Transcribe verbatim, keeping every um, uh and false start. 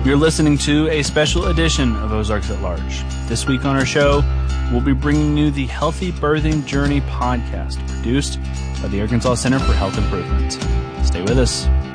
You're listening to a special edition of Ozarks at Large. This week on our show, we'll be bringing you the Healthy Birthing Journey podcast, produced by the Arkansas Center for Health Improvement. Stay with us.